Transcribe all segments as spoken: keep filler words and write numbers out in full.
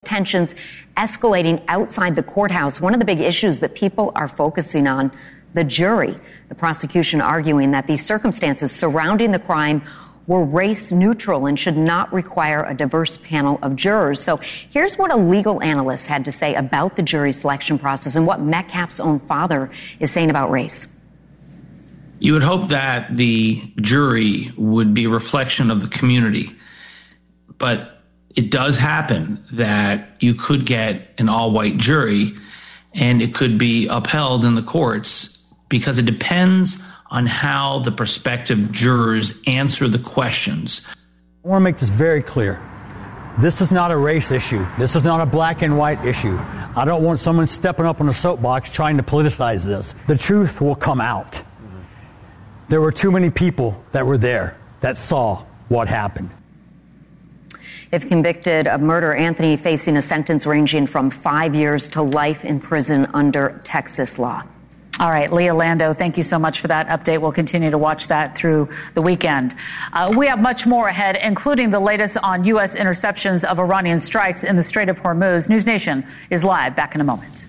tensions escalating outside the courthouse. One of the big issues that people are focusing on, the jury. The prosecution arguing that the circumstances surrounding the crime were race neutral and should not require a diverse panel of jurors. So here's what a legal analyst had to say about the jury selection process and what Metcalf's own father is saying about race. You would hope that the jury would be a reflection of the community, but it does happen that you could get an all-white jury and it could be upheld in the courts because it depends on how the prospective jurors answer the questions. I want to make this very clear. This is not a race issue. This is not a black and white issue. I don't want someone stepping up on a soapbox trying to politicize this. The truth will come out. There were too many people that were there that saw what happened. If convicted of murder, Anthony facing a sentence ranging from five years to life in prison under Texas law. All right, Leah Lando, thank you so much for that update. We'll continue to watch that through the weekend. Uh, we have much more ahead, including the latest on U S interceptions of Iranian strikes in the Strait of Hormuz. News Nation is live. Back in a moment.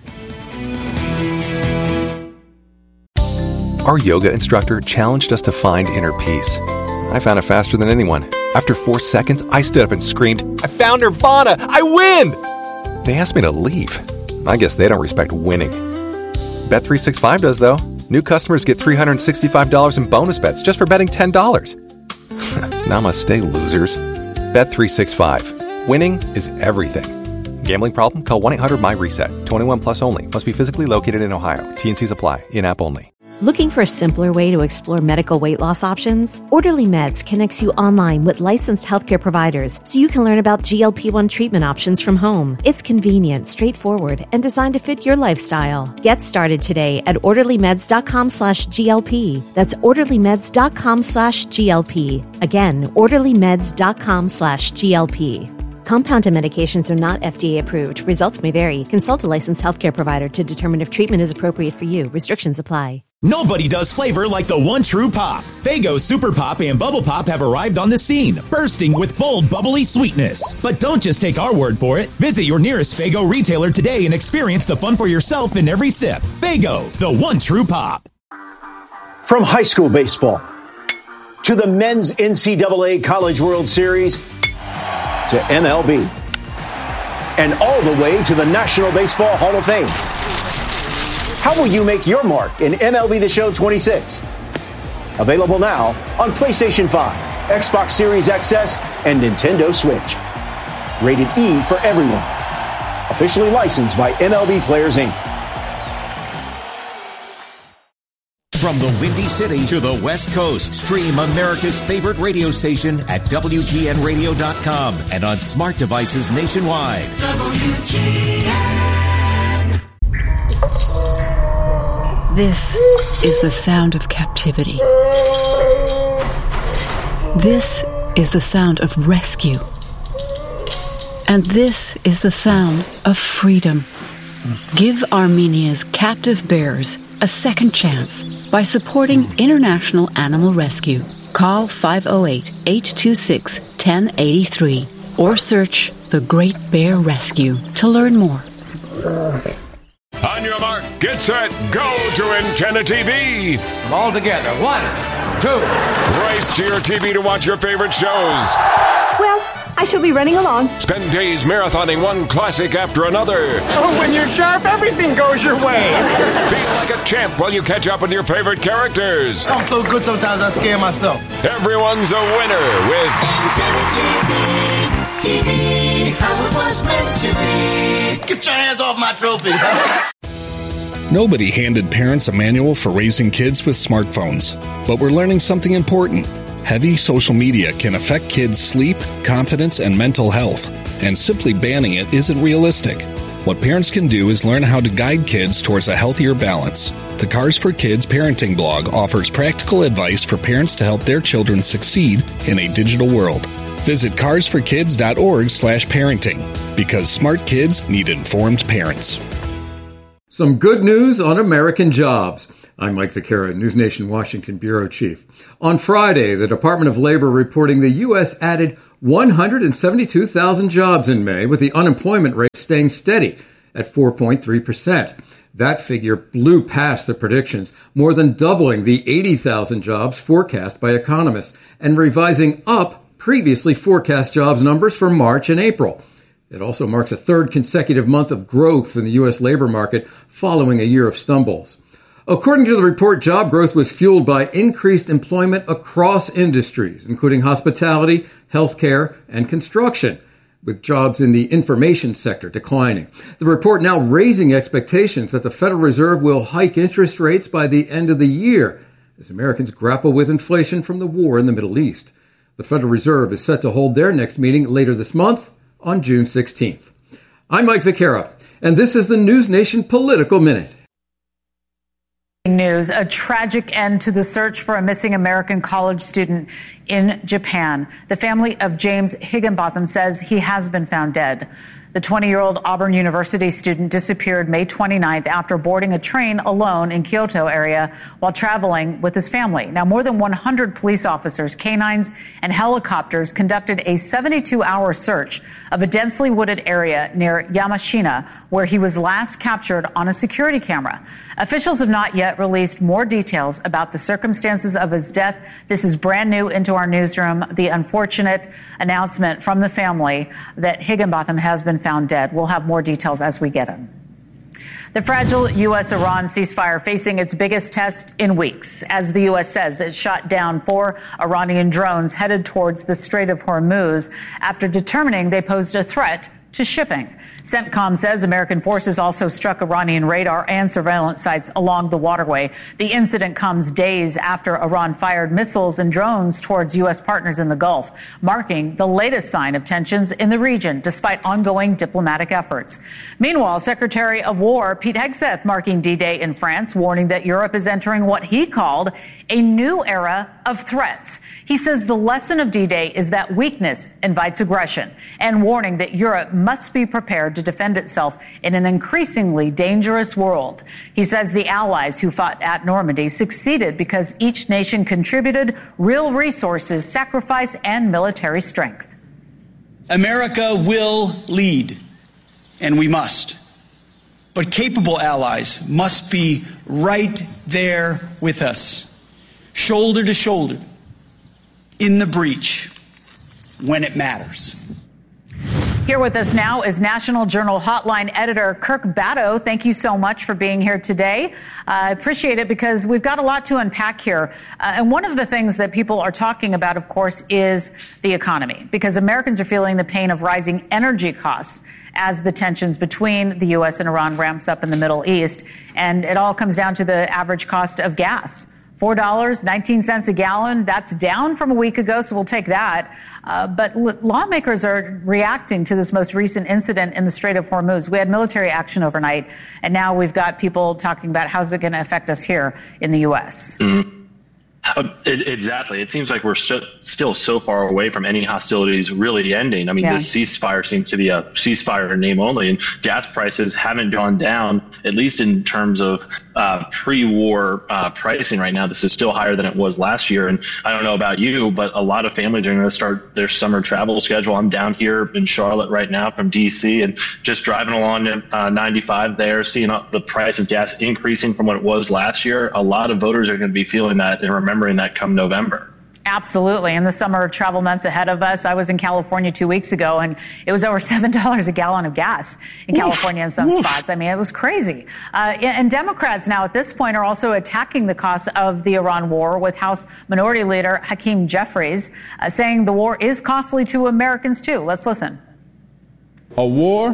Our yoga instructor challenged us to find inner peace. I found it faster than anyone. After four seconds, I stood up and screamed, "I found Nirvana! I win!" They asked me to leave. I guess they don't respect winning. Bet three sixty-five does, though. New customers get three hundred sixty-five dollars in bonus bets just for betting ten dollars. Namaste, losers. Bet three sixty-five. Winning is everything. Gambling problem? Call one eight hundred M Y reset. twenty-one plus only. Must be physically located in Ohio. T and Cs apply. In-app only. Looking for a simpler way to explore medical weight loss options? Orderly Meds connects you online with licensed healthcare providers so you can learn about G L P one treatment options from home. It's convenient, straightforward, and designed to fit your lifestyle. Get started today at orderlymeds.com slash GLP. That's orderlymeds.com slash GLP. Again, orderlymeds.com slash GLP. Compounded medications are not F D A approved. Results may vary. Consult a licensed healthcare provider to determine if treatment is appropriate for you. Restrictions apply. Nobody does flavor like the one true pop. Faygo Super Pop and Bubble Pop have arrived on the scene, bursting with bold, bubbly sweetness. But don't just take our word for it. Visit your nearest Faygo retailer today and experience the fun for yourself in every sip. Faygo, the one true pop. From high school baseball to the men's N C double A College World Series to M L B and all the way to the National Baseball Hall of Fame. How will you make your mark in M L B The Show twenty-six? Available now on PlayStation five, Xbox Series X S, and Nintendo Switch. Rated E for everyone. Officially licensed by M L B Players, Incorporated. From the Windy City to the West Coast, stream America's favorite radio station at W G N radio dot com and on smart devices nationwide. W G N. This is the sound of captivity. This is the sound of rescue. And this is the sound of freedom. Give Armenia's captive bears a second chance by supporting International Animal Rescue. Call five oh eight, eight two six, one oh eight three or search The Great Bear Rescue to learn more. On your mark, get set, go to Antenna T V. All together, one, two. Race to your T V to watch your favorite shows. Well, I shall be running along. Spend days marathoning one classic after another. Oh, when you're sharp, everything goes your way. Feel like a champ while you catch up with your favorite characters. I'm so good sometimes I scare myself. Everyone's a winner with Antenna T V. T V, how it was meant to be. Get your hands off my trophy. Nobody handed parents a manual for raising kids with smartphones, but we're learning something important. Heavy social media can affect kids' sleep, confidence, and mental health, and simply banning it isn't realistic. What parents can do is learn how to guide kids towards a healthier balance. The Cars for Kids parenting blog offers practical advice for parents to help their children succeed in a digital world. Visit cars for kids dot org slash parenting, because smart kids need informed parents. Some good news on American jobs. I'm Mike Vaquera, News Nation Washington Bureau Chief. On Friday, the Department of Labor reporting the U S added one hundred seventy-two thousand jobs in May, with the unemployment rate staying steady at four point three percent. That figure blew past the predictions, more than doubling the eighty thousand jobs forecast by economists and revising up previously forecast jobs numbers for March and April. It also marks a third consecutive month of growth in the U S labor market following a year of stumbles. According to the report, job growth was fueled by increased employment across industries, including hospitality, healthcare, and construction, with jobs in the information sector declining. The report now raising expectations that the Federal Reserve will hike interest rates by the end of the year as Americans grapple with inflation from the war in the Middle East. The Federal Reserve is set to hold their next meeting later this month on June sixteenth. I'm Mike Vaccaro, and this is the News Nation Political Minute. News, a tragic end to the search for a missing American college student in Japan. The family of James Higginbotham says he has been found dead. The twenty-year-old Auburn University student disappeared May twenty-ninth after boarding a train alone in Kyoto area while traveling with his family. Now, more than one hundred police officers, canines, and helicopters conducted a seventy-two hour search of a densely wooded area near Yamashina, where he was last captured on a security camera. Officials have not yet released more details about the circumstances of his death. This is brand new into our newsroom, the unfortunate announcement from the family that Higginbotham has been found dead. We'll have more details as we get them. The fragile U S Iran ceasefire facing its biggest test in weeks, as the U S says it shot down four Iranian drones headed towards the Strait of Hormuz after determining they posed a threat to shipping. CENTCOM says American forces also struck Iranian radar and surveillance sites along the waterway. The incident comes days after Iran fired missiles and drones towards U S partners in the Gulf, marking the latest sign of tensions in the region, despite ongoing diplomatic efforts. Meanwhile, Secretary of War Pete Hegseth marking D-Day in France, warning that Europe is entering what he called a new era of threats. He says the lesson of D-Day is that weakness invites aggression, and warning that Europe must be prepared to defend itself in an increasingly dangerous world. He says the allies who fought at Normandy succeeded because each nation contributed real resources, sacrifice, and military strength. America will lead, and we must. But capable allies must be right there with us, shoulder to shoulder, in the breach, when it matters. Here with us now is National Journal Hotline editor Kirk Batto. Thank you so much for being here today. Uh, I appreciate it because we've got a lot to unpack here. Uh, and one of the things that people are talking about, of course, is the economy, because Americans are feeling the pain of rising energy costs as the tensions between the U S and Iran ramps up in the Middle East. And it all comes down to the average cost of gas. four dollars and nineteen cents a gallon. That's down from a week ago, so we'll take that. Uh, but l- lawmakers are reacting to this most recent incident in the Strait of Hormuz. We had military action overnight, and now we've got people talking about how's it going to affect us here in the U S. Mm-hmm. Uh, it, exactly. It seems like we're st- still so far away from any hostilities really ending. I mean, yeah. This ceasefire seems to be a ceasefire in name only, and gas prices haven't gone down, at least in terms of uh, pre-war uh, pricing right now. This is still higher than it was last year. And I don't know about you, but a lot of families are going to start their summer travel schedule. I'm down here in Charlotte right now from D C, and just driving along uh, ninety-five there, seeing the price of gas increasing from what it was last year. A lot of voters are going to be feeling that and remember remembering that come November. Absolutely. In the summer travel months ahead of us, I was in California two weeks ago, and it was over seven dollars a gallon of gas in California in some spots. I mean, it was crazy. Uh, and Democrats now at this point are also attacking the cost of the Iran war, with House Minority Leader Hakeem Jeffries uh, saying the war is costly to Americans, too. Let's listen. A war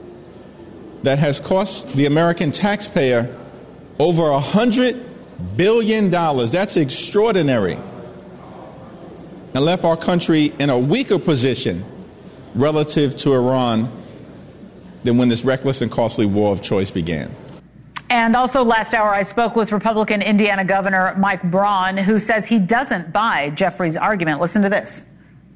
that has cost the American taxpayer over a hundred billion dollars. That's extraordinary. And left our country in a weaker position relative to Iran than when this reckless and costly war of choice began. And also last hour, I spoke with Republican Indiana Governor Mike Braun, who says he doesn't buy Jeffries' argument. Listen to this.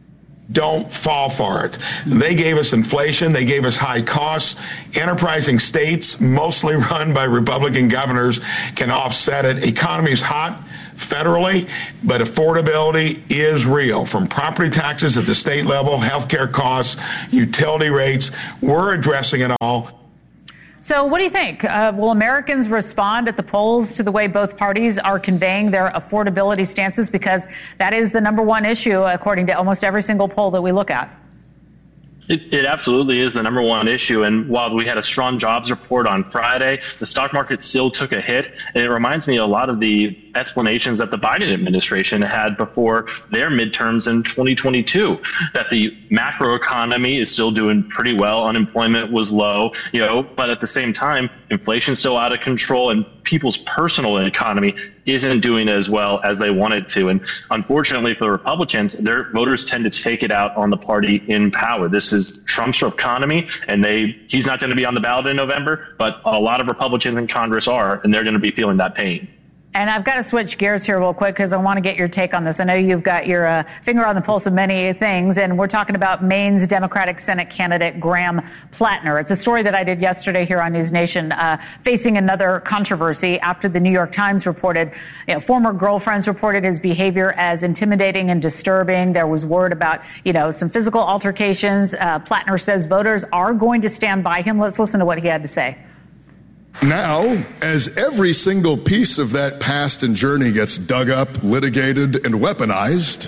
don't fall for it. They gave us inflation. They gave us high costs. Enterprising states, mostly run by Republican governors, can offset it. Economy's hot federally, but affordability is real. From property taxes at the state level, healthcare costs, utility rates, we're addressing it all. So what do you think? Uh, will Americans respond at the polls to the way both parties are conveying their affordability stances? Because that is the number one issue, according to almost every single poll that we look at. It, it absolutely is the number one issue. And while we had a strong jobs report on Friday, the stock market still took a hit. And it reminds me a lot of the explanations that the Biden administration had before their midterms in twenty twenty-two, that the macro economy is still doing pretty well. Unemployment was low, you know, but at the same time, inflation's still out of control and people's personal economy isn't doing as well as they wanted to. And unfortunately for the Republicans, their voters tend to take it out on the party in power. This is Trump's economy, and they he's not going to be on the ballot in November, but a lot of Republicans in Congress are, and they're going to be feeling that pain. And I've got to switch gears here real quick because I want to get your take on this. I know you've got your uh, finger on the pulse of many things, and we're talking about Maine's Democratic Senate candidate Graham Plattner. It's a story that I did yesterday here on News Nation, uh, facing another controversy after the New York Times reported, you know, former girlfriends reported his behavior as intimidating and disturbing. There was word about, you know, some physical altercations. Uh, Plattner says voters are going to stand by him. Let's listen to what he had to say. Now, as every single piece of that past and journey gets dug up, litigated, and weaponized,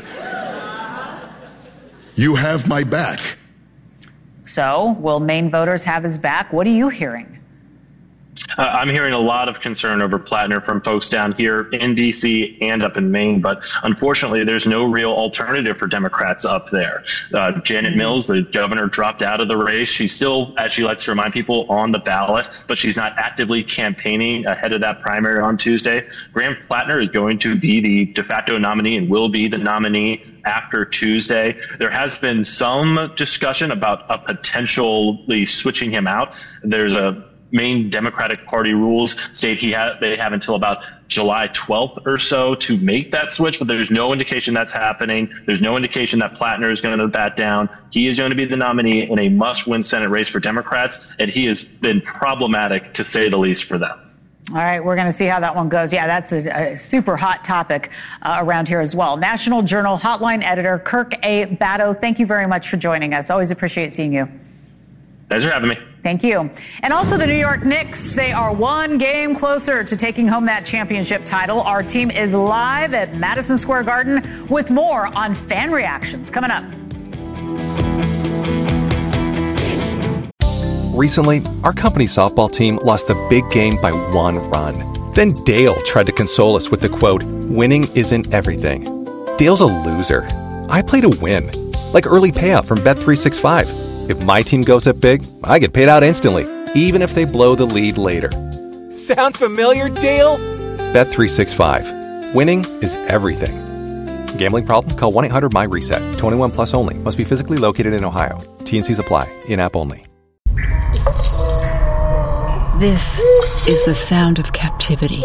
you have my back. So, will Maine voters have his back? What are you hearing? Uh, I'm hearing a lot of concern over Plattner from folks down here in D C and up in Maine, but unfortunately, there's no real alternative for Democrats up there. Uh, Janet Mills, the governor, dropped out of the race. She's still, as she likes to remind people, on the ballot, but she's not actively campaigning ahead of that primary on Tuesday. Graham Plattner is going to be the de facto nominee and will be the nominee after Tuesday. There has been some discussion about a potentially switching him out. There's a Maine Democratic Party rules state he ha- they have until about July twelfth or so to make that switch, but there's no indication that's happening. There's no indication that Plattner is going to bat down. He is going to be the nominee in a must-win Senate race for Democrats, and he has been problematic, to say the least, for them. All right, we're going to see how that one goes. Yeah, that's a, a super hot topic uh, around here as well. National Journal Hotline editor Kirk A. Batto, thank you very much for joining us. Always appreciate seeing you. Thanks for having me. Thank you. And also the New York Knicks, they are one game closer to taking home that championship title. Our team is live at Madison Square Garden with more on fan reactions coming up. Recently, our company's softball team lost the big game by one run. Then Dale tried to console us with the quote, "Winning isn't everything." Dale's a loser. I play to win, like early payout from Bet three sixty-five. If my team goes up big, I get paid out instantly, even if they blow the lead later. Sound familiar, Dale? Bet three sixty-five. Winning is everything. Gambling problem? Call one eight hundred M Y reset. twenty-one plus only. Must be physically located in Ohio. T and C's apply. In-app only. This is the sound of captivity.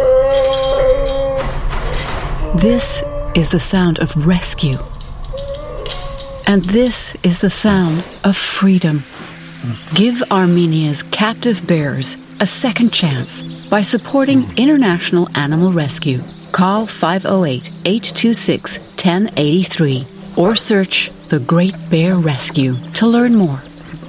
This is the sound of rescue. And this is the sound of freedom. Give Armenia's captive bears a second chance by supporting International Animal Rescue. Call five oh eight, eight two six, one oh eight three or search The Great Bear Rescue to learn more.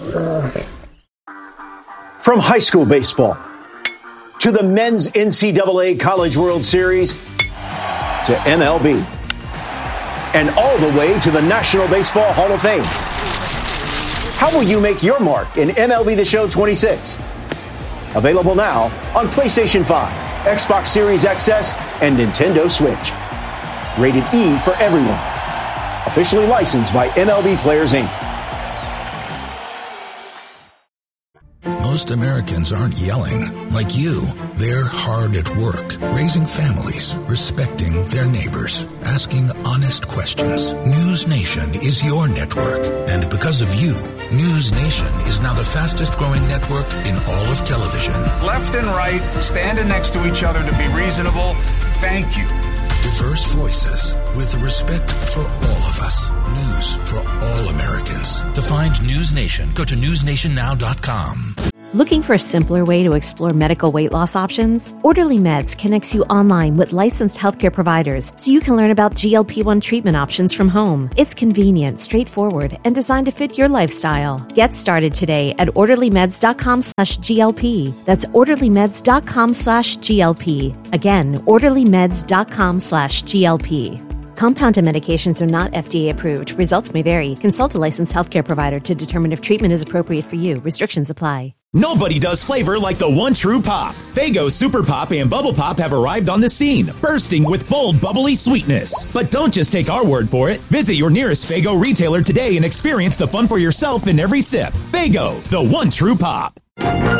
From high school baseball to the men's N C double A College World Series to M L B. And all the way to the National Baseball Hall of Fame. How will you make your mark in M L B The Show twenty-six? Available now on PlayStation five, Xbox Series X S, and Nintendo Switch. Rated E for everyone. Officially licensed by M L B Players, Incorporated. Most Americans aren't yelling like you. They're hard at work, raising families, respecting their neighbors, asking honest questions. News Nation is your network. And because of you, News Nation is now the fastest growing network in all of television. Left and right, standing next to each other to be reasonable. Thank you. Diverse voices with respect for all of us. News for all Americans. To find News Nation, go to news nation now dot com. Looking for a simpler way to explore medical weight loss options? Orderly Meds connects you online with licensed healthcare providers so you can learn about G L P one treatment options from home. It's convenient, straightforward, and designed to fit your lifestyle. Get started today at orderly meds dot com slash G L P. That's orderly meds dot com slash G L P. Again, orderly meds dot com slash G L P. Compounded medications are not F D A approved. Results may vary. Consult a licensed healthcare provider to determine if treatment is appropriate for you. Restrictions apply. Nobody does flavor like the one true pop. Faygo Super Pop and Bubble Pop have arrived on the scene, bursting with bold, bubbly sweetness. But don't just take our word for it. Visit your nearest Faygo retailer today and experience the fun for yourself in every sip. Faygo, the one true pop.